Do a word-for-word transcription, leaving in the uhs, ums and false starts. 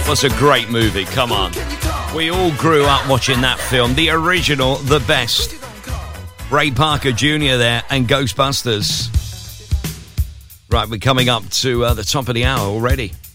What's a great movie, come on. We all grew up watching that film, the original, the best. Ray Parker Junior there and Ghostbusters. Right, we're coming up to uh, the top of the hour already.